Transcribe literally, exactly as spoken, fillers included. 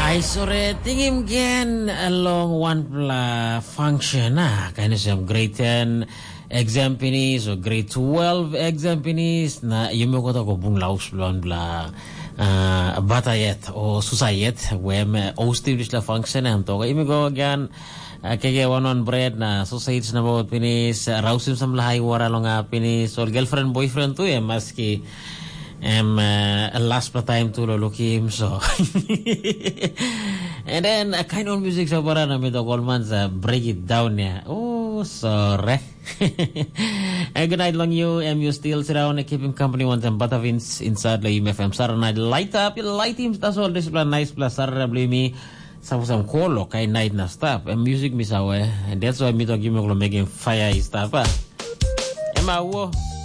I sore tingim gen along one pla function ah kind of some grade ten exam finis or grade twelve exam finis na yume ko ko bung laus blon bla uh, batayet o susayet wem ostivlis la function am to yume ko gan kege one on bread na societies na bawat finis rausim sam lahay wara longa finis or girlfriend boyfriend tu ya maski Um, uh, last time to Lolokim so and then a uh, kind of music so para na mito Goldman's uh, break it down yeah. Oh sorry. And good night long you am you still sit down and keeping company one time Buttervins inside the U M F M Saturday night light up light teams that's all this plan nice plus Saturday blame me some some call okay night na stop and music misawe and that's why mito give me making fire stuff ah Emma wo